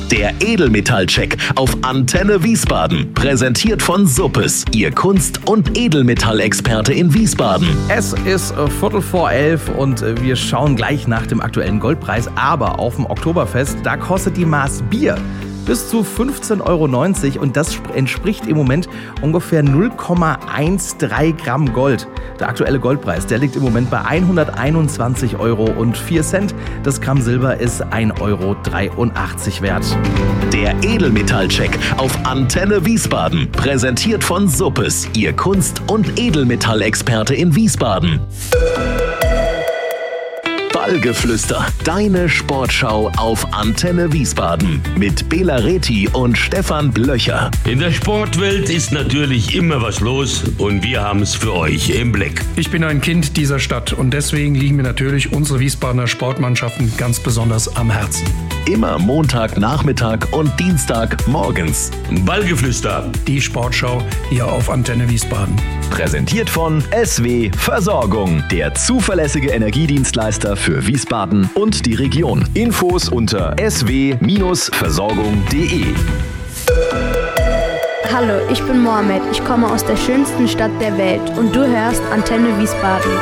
Der Edelmetallcheck auf Antenne Wiesbaden. Präsentiert von Suppes, Ihr Kunst- und Edelmetallexperte in Wiesbaden. Es ist 11:15 und wir schauen gleich nach dem aktuellen Goldpreis. Aber auf dem Oktoberfest, da kostet die Maß Bier bis zu 15,90 € und das entspricht im Moment ungefähr 0,13 Gramm Gold. Der aktuelle Goldpreis, der liegt im Moment bei 121,04 €. Das Gramm Silber ist 1,83 € wert. Der Edelmetallcheck auf Antenne Wiesbaden. Präsentiert von Suppes, Ihr Kunst- und Edelmetallexperte in Wiesbaden. Ballgeflüster, deine Sportschau auf Antenne Wiesbaden mit Bela Reti und Stefan Blöcher. In der Sportwelt ist natürlich immer was los und wir haben es für euch im Blick. Ich bin ein Kind dieser Stadt und deswegen liegen mir natürlich unsere Wiesbadener Sportmannschaften ganz besonders am Herzen. Immer Montagnachmittag und Dienstag morgens. Ballgeflüster. Die Sportschau hier auf Antenne Wiesbaden. Präsentiert von SW Versorgung, der zuverlässige Energiedienstleister für Wiesbaden und die Region. Infos unter sw-versorgung.de. Hallo, ich bin Mohammed. Ich komme aus der schönsten Stadt der Welt und du hörst Antenne Wiesbaden.